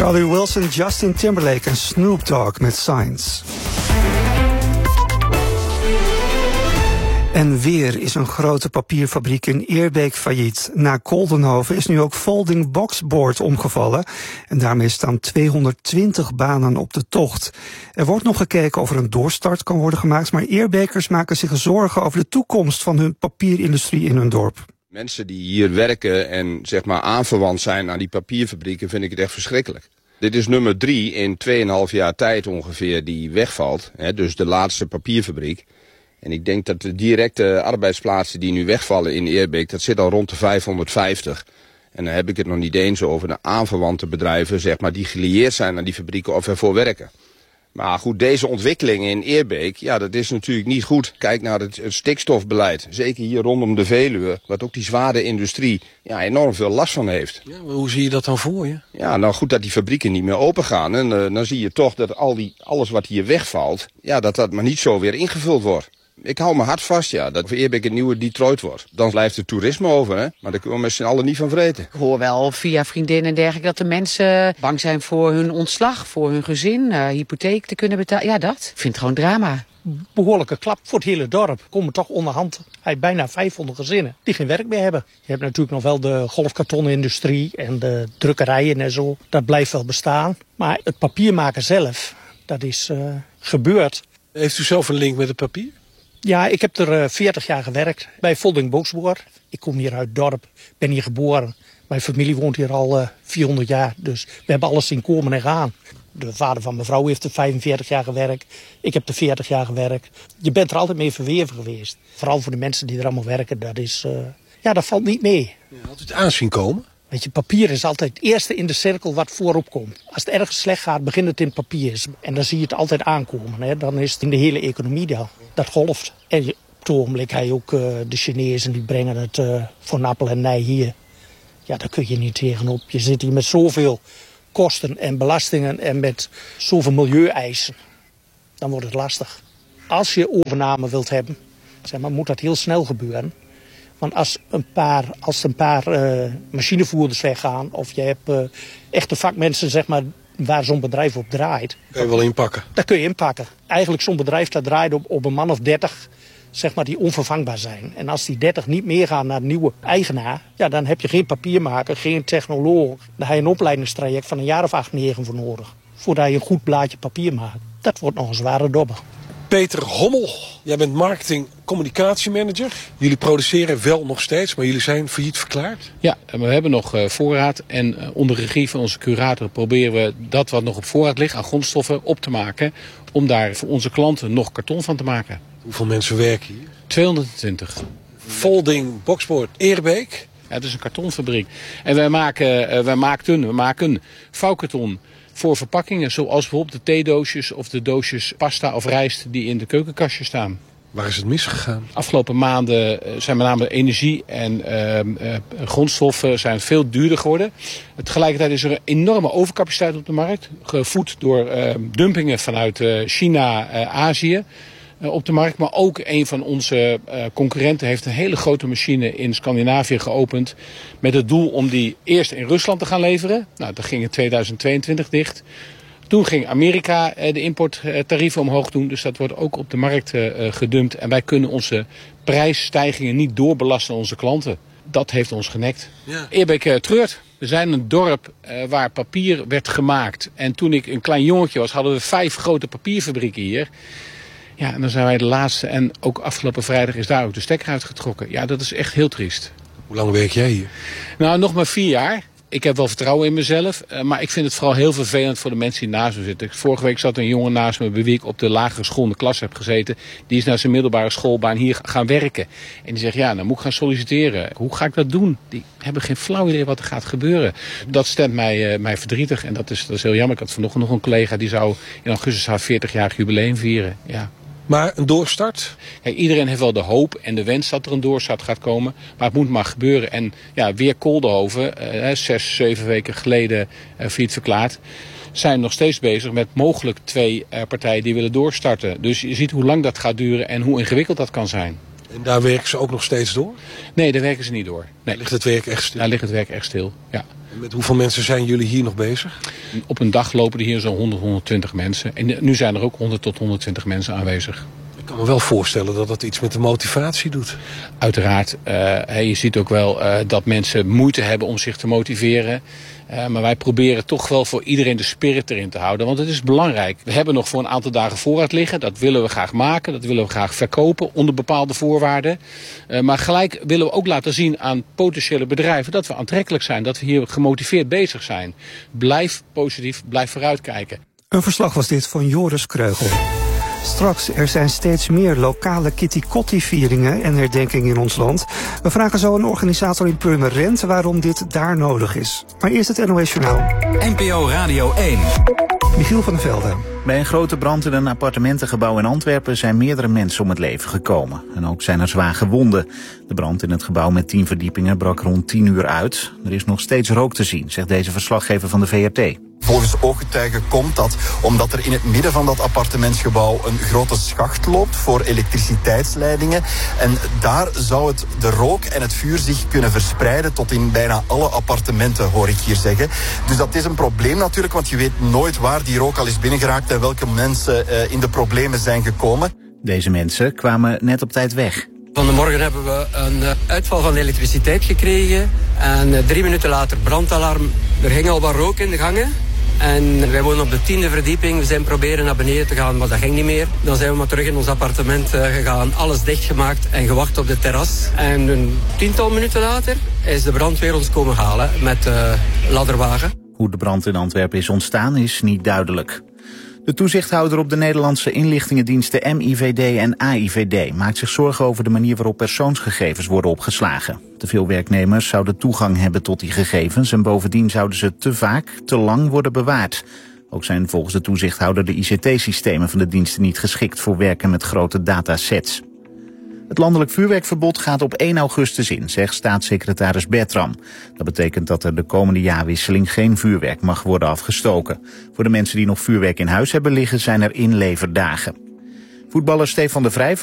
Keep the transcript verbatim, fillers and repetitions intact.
Charlie Wilson, Justin Timberlake en Snoop Dogg met Signs. En weer is een grote papierfabriek in Eerbeek failliet. Na Koldenhoven is nu ook Folding Boxboard omgevallen. En daarmee staan tweehonderdtwintig banen op de tocht. Er wordt nog gekeken of er een doorstart kan worden gemaakt, maar Eerbekers maken zich zorgen over de toekomst van hun papierindustrie in hun dorp. Mensen die hier werken en zeg maar aanverwant zijn aan die papierfabrieken, vind ik het echt verschrikkelijk. Dit is nummer drie in tweeënhalf jaar tijd ongeveer die wegvalt. Hè, dus de laatste papierfabriek. En ik denk dat de directe arbeidsplaatsen die nu wegvallen in Eerbeek, dat zit al rond de vijfhonderdvijftig. En dan heb ik het nog niet eens over de aanverwante bedrijven, zeg maar, die gelieerd zijn aan die fabrieken of ervoor werken. Maar goed, deze ontwikkeling in Eerbeek, ja, dat is natuurlijk niet goed. Kijk naar het, het stikstofbeleid, zeker hier rondom de Veluwe, wat ook die zware industrie ja, enorm veel last van heeft. Ja, maar hoe zie je dat dan voor je? Ja, nou goed dat die fabrieken niet meer open gaan. En uh, dan zie je toch dat al die, alles wat hier wegvalt, ja, dat dat maar niet zo weer ingevuld wordt. Ik hou me hard vast, ja, dat Eerbeek het nieuwe Detroit wordt. Dan blijft het toerisme over, hè. Maar daar kunnen we met z'n allen niet van vreten. Ik hoor wel via vriendinnen en dergelijke dat de mensen bang zijn voor hun ontslag, voor hun gezin, uh, hypotheek te kunnen betalen. Ja, dat. Ik vind het gewoon drama. Behoorlijke klap voor het hele dorp. Komen toch onderhand uit bijna vijfhonderd gezinnen die geen werk meer hebben. Je hebt natuurlijk nog wel de golfkartonindustrie en de drukkerijen en zo. Dat blijft wel bestaan. Maar het papiermaken zelf, dat is uh, gebeurd. Heeft u zelf een link met het papier? Ja, ik heb er veertig jaar gewerkt bij Folding Boxboard. Ik kom hier uit het dorp, ben hier geboren. Mijn familie woont hier al uh, vierhonderd jaar, dus we hebben alles zien komen en gaan. De vader van mijn vrouw heeft er vijfenveertig jaar gewerkt. Ik heb er veertig jaar gewerkt. Je bent er altijd mee verweven geweest. Vooral voor de mensen die er allemaal werken, dat is, uh, ja, dat valt niet mee. Ja, had u het aanzien komen? Weet je, papier is altijd het eerste in de cirkel wat voorop komt. Als het ergens slecht gaat, begint het in het papier. En dan zie je het altijd aankomen. Hè. Dan is het in de hele economie dat, dat golft. En je, op het ogenblik heb je ook uh, de Chinezen die brengen het uh, voor nappel en nij hier. Ja, daar kun je niet tegenop. Je zit hier met zoveel kosten en belastingen en met zoveel milieueisen. Dan wordt het lastig. Als je overname wilt hebben, zeg maar, moet dat heel snel gebeuren. Want als een paar, als een paar uh, machinevoerders weggaan, of je hebt uh, echte vakmensen, zeg maar, waar zo'n bedrijf op draait. Kun je wel inpakken? Dat kun je inpakken. Eigenlijk zo'n bedrijf dat draait op, op een man of dertig, zeg maar, die onvervangbaar zijn. En als die dertig niet meer gaan naar de nieuwe eigenaar, ja, dan heb je geen papiermaker, geen technoloog. Dan heb je een opleidingstraject van een jaar of acht, negen voor nodig. Voordat je een goed blaadje papier maakt. Dat wordt nog een zware dobber. Peter Hommel, jij bent marketing communicatiemanager. Jullie produceren wel nog steeds, maar jullie zijn failliet verklaard. Ja, we hebben nog uh, voorraad en uh, onder regie van onze curator proberen we dat wat nog op voorraad ligt aan grondstoffen op te maken. Om daar voor onze klanten nog karton van te maken. Hoeveel mensen werken hier? tweehonderdtwintig. Folding Boxboard Eerbeek. Ja, het is een kartonfabriek. En wij maken, uh, wij maakten, we maken vouwkarton voor verpakkingen, zoals bijvoorbeeld de theedoosjes of de doosjes pasta of rijst die in de keukenkastjes staan. Waar is het misgegaan? Afgelopen maanden zijn met name energie en uh, uh, grondstoffen zijn veel duurder geworden. Tegelijkertijd is er een enorme overcapaciteit op de markt, gevoed door uh, dumpingen vanuit uh, China, uh, Azië. Op de markt, maar ook een van onze uh, concurrenten heeft een hele grote machine in Scandinavië geopend met het doel om die eerst in Rusland te gaan leveren. Nou, dat ging in tweeduizend tweeëntwintig dicht. Toen ging Amerika uh, de importtarieven omhoog doen, dus dat wordt ook op de markt uh, gedumpt. En wij kunnen onze prijsstijgingen niet doorbelasten aan onze klanten. Dat heeft ons genekt. Ja. Eerbeek uh, treurt. We zijn een dorp uh, waar papier werd gemaakt. En toen ik een klein jongetje was, hadden we vijf grote papierfabrieken hier. Ja, en dan zijn wij de laatste en ook afgelopen vrijdag is daar ook de stekker uitgetrokken. Ja, dat is echt heel triest. Hoe lang werk jij hier? Nou, nog maar vier jaar. Ik heb wel vertrouwen in mezelf, uh, maar ik vind het vooral heel vervelend voor de mensen die naast me zitten. Vorige week zat een jongen naast me bij wie ik op de lagere school in de klas heb gezeten. Die is naar zijn middelbare schoolbaan hier gaan werken. En die zegt, ja, dan moet ik gaan solliciteren. Hoe ga ik dat doen? Die hebben geen flauw idee wat er gaat gebeuren. Dat stemt mij, uh, mij verdrietig en dat is, dat is heel jammer. Ik had vanochtend nog een collega die zou in augustus haar veertigjarig jubileum vieren. Ja. Maar een doorstart? Kijk, iedereen heeft wel de hoop en de wens dat er een doorstart gaat komen. Maar het moet maar gebeuren. En ja, weer Koldenhoven, eh, zes, zeven weken geleden eh, failliet verklaard, zijn nog steeds bezig met mogelijk twee eh, partijen die willen doorstarten. Dus je ziet hoe lang dat gaat duren en hoe ingewikkeld dat kan zijn. En daar werken ze ook nog steeds door? Nee, daar werken ze niet door. Nee. Ligt het werk echt stil? Daar ligt het werk echt stil, ja. Met hoeveel mensen zijn jullie hier nog bezig? Op een dag lopen er hier zo'n honderd, honderdtwintig mensen. En nu zijn er ook honderd tot honderdtwintig mensen aanwezig. Ik kan me wel voorstellen dat dat iets met de motivatie doet. Uiteraard. Uh, je ziet ook wel uh, dat mensen moeite hebben om zich te motiveren. Uh, maar wij proberen toch wel voor iedereen de spirit erin te houden. Want het is belangrijk. We hebben nog voor een aantal dagen voorraad liggen. Dat willen we graag maken. Dat willen we graag verkopen onder bepaalde voorwaarden. Uh, maar gelijk willen we ook laten zien aan potentiële bedrijven dat we aantrekkelijk zijn. Dat we hier gemotiveerd bezig zijn. Blijf positief, blijf vooruitkijken. Een verslag was dit van Joris Kreugel. Straks, er zijn steeds meer lokale kitty-kotti-vieringen en herdenkingen in ons land. We vragen zo een organisator in Purmerend waarom dit daar nodig is. Maar eerst het N O S Journaal. N P O Radio één. Michiel van der Velde. Bij een grote brand in een appartementengebouw in Antwerpen zijn meerdere mensen om het leven gekomen. En ook zijn er zwaar gewonden. De brand in het gebouw met tien verdiepingen brak rond tien uur uit. Er is nog steeds rook te zien, zegt deze verslaggever van de V R T. Volgens ooggetuigen komt dat omdat er in het midden van dat appartementsgebouw een grote schacht loopt voor elektriciteitsleidingen. En daar zou het de rook en het vuur zich kunnen verspreiden tot in bijna alle appartementen, hoor ik hier zeggen. Dus dat is een probleem natuurlijk, want je weet nooit waar die rook al is binnengeraakt en welke mensen uh, in de problemen zijn gekomen. Deze mensen kwamen net op tijd weg. Van de morgen hebben we een uitval van elektriciteit gekregen. En drie minuten later brandalarm. Er ging al wat rook in de gangen. En wij wonen op de tiende verdieping. We zijn proberen naar beneden te gaan, maar dat ging niet meer. Dan zijn we maar terug in ons appartement gegaan. Alles dichtgemaakt en gewacht op de terras. En een tiental minuten later is de brandweer ons komen halen met uh, ladderwagen. Hoe de brand in Antwerpen is ontstaan is niet duidelijk. De toezichthouder op de Nederlandse inlichtingendiensten M I V D en A I V D maakt zich zorgen over de manier waarop persoonsgegevens worden opgeslagen. Te veel werknemers zouden toegang hebben tot die gegevens en bovendien zouden ze te vaak, te lang worden bewaard. Ook zijn volgens de toezichthouder de I C T-systemen van de diensten niet geschikt voor werken met grote datasets. Het landelijk vuurwerkverbod gaat op één augustus in, zegt staatssecretaris Bertram. Dat betekent dat er de komende jaarwisseling geen vuurwerk mag worden afgestoken. Voor de mensen die nog vuurwerk in huis hebben liggen zijn er inleverdagen. Voetballer Stefan de Vrij